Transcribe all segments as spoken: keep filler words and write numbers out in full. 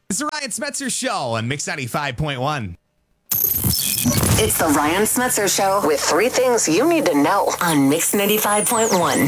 It's the Ryan Smetzer Show on Mix ninety-five point one. It's the Ryan Smetzer Show with three things you need to know on Mix ninety-five point one.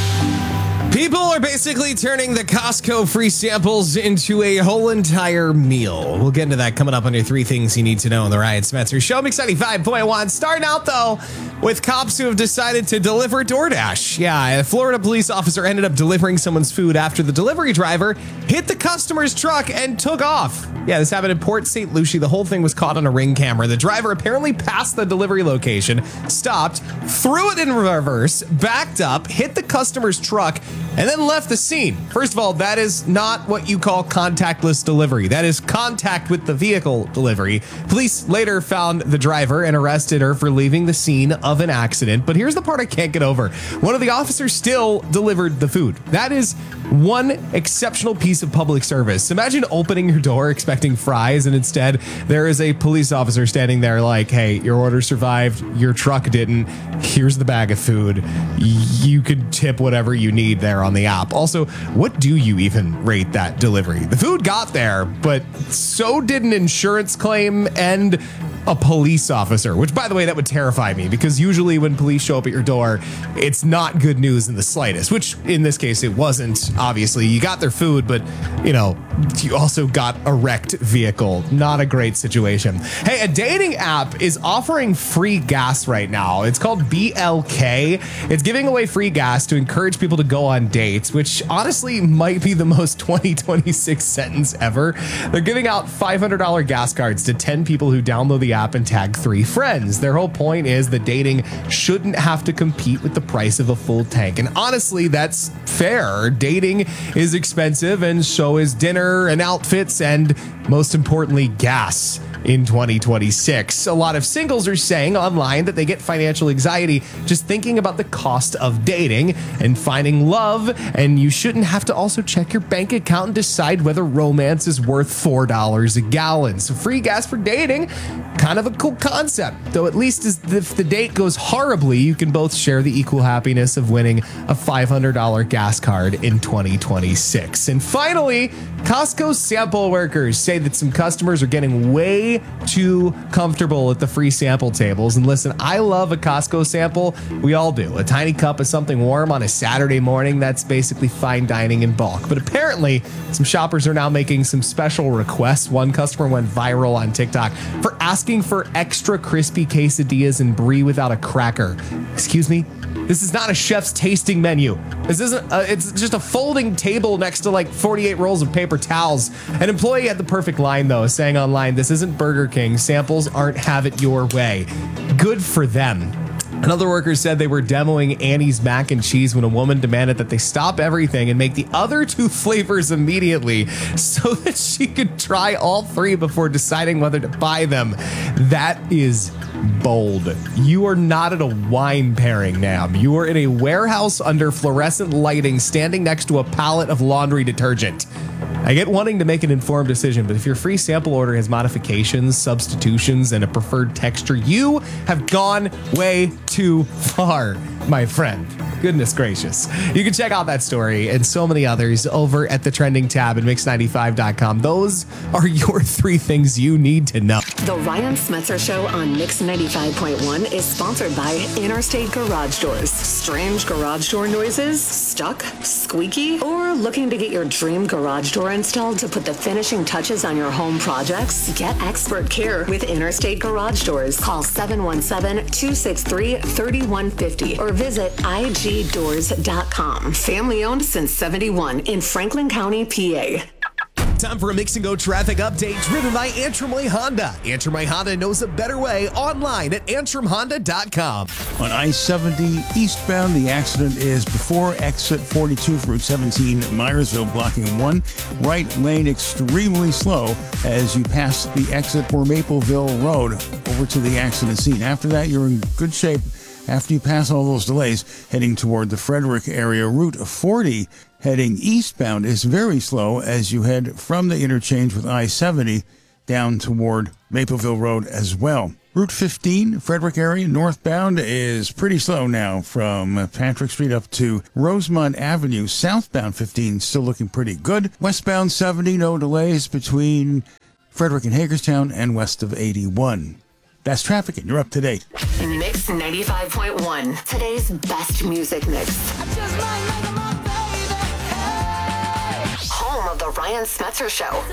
People are basically turning the Costco free samples into a whole entire meal. We'll get into that coming up on your three things you need to know on the Ryan Smetzer Show. Mix ninety-five point one. Starting out, though, with cops who have decided to deliver DoorDash. Yeah, a Florida police officer ended up delivering someone's food after the delivery driver hit the customer's truck and took off. Yeah, this happened in Port Saint Lucie. The whole thing was caught on a Ring camera. The driver apparently passed the delivery location, stopped, threw it in reverse, backed up, hit the customer's truck, and then left the scene. First of all, that is not what you call contactless delivery. That is contact with the vehicle delivery. Police later found the driver and arrested her for leaving the scene of an accident. But here's the part I can't get over. One of the officers still delivered the food. That is one exceptional piece of public service. Imagine opening your door expecting fries, and instead there is a police officer standing there like, hey, your order survived, your truck didn't, here's the bag of food. You could tip whatever you need there on the app. Also, what do you even rate that delivery? The food got there, but so did an insurance claim and a police officer, which, by the way, that would terrify me, because usually when police show up at your door, it's not good news in the slightest, which in this case it wasn't. Obviously, you got their food, but, you know, you also got a wrecked vehicle. Not a great situation. Hey, a dating app is offering free gas right now. It's called B L K. It's giving away free gas to encourage people to go on dates, which honestly might be the most twenty twenty-six sentence ever. They're giving out five hundred dollars gas cards to ten people who download the app and tag three friends. Their whole point is that dating shouldn't have to compete with the price of a full tank. And honestly, that's fair. Dating is expensive, and so is dinner and outfits, and most importantly, gas in twenty twenty-six. A lot of singles are saying online that they get financial anxiety just thinking about the cost of dating and finding love, and you shouldn't have to also check your bank account and decide whether romance is worth four dollars a gallon. So free gas for dating, kind of a cool concept, though at least if the date goes horribly, you can both share the equal happiness of winning a five hundred dollars gas card in twenty twenty-six. And finally, Costco sample workers say that some customers are getting way too comfortable at the free sample tables. And listen, I love a Costco sample. We all do. A tiny cup of something warm on a Saturday morning, that's basically fine dining in bulk. But apparently, some shoppers are now making some special requests. One customer went viral on TikTok for asking for extra crispy quesadillas and brie without a cracker. Excuse me? This is not a chef's tasting menu. This isn't, a, it's just a folding table next to like forty-eight rolls of paper towels. An employee had the perfect line, though, saying online, "This isn't Burger King. Samples aren't have it your way." Good for them. Another worker said they were demoing Annie's mac and cheese when a woman demanded that they stop everything and make the other two flavors immediately so that she could try all three before deciding whether to buy them. That is bold. You are not at a wine pairing, ma'am. You are in a warehouse under fluorescent lighting standing next to a pallet of laundry detergent. I get wanting to make an informed decision, but if your free sample order has modifications, substitutions, and a preferred texture, you have gone way too far, my friend. Goodness gracious. You can check out that story and so many others over at the trending tab at mix ninety-five dot com. Those are your three things you need to know. The Ryan Smetzer Show on Mix ninety-five point one is sponsored by Interstate Garage Doors. Strange garage door noises? Stuck? Squeaky? Or looking to get your dream garage door installed to put the finishing touches on your home projects? Get expert care with Interstate Garage Doors. Call seven one seven, two six three, three one five zero or visit I G doors dot com. Family owned since seventy-one in Franklin County, P A. Time for a Mix and Go traffic update driven by Antrim Way Honda. Antrim Way Honda knows a better way online at antrim honda dot com. On I seventy eastbound, the accident is before exit forty-two for Route seventeen, Myersville, blocking one right lane extremely slow as you pass the exit for Mapleville Road over to the accident scene. After that, you're in good shape after you pass all those delays heading toward the Frederick area. Route forty heading eastbound is very slow as you head from the interchange with I seventy down toward Mapleville Road as well. Route fifteen, Frederick area, northbound is pretty slow now from Patrick Street up to Rosemont Avenue. Southbound fifteen still looking pretty good. Westbound seventy, no delays between Frederick and Hagerstown and west of eighty-one. That's traffic, and you're up to date. Mix ninety-five point one, today's best music mix. Home of the Ryan Smetzer Show.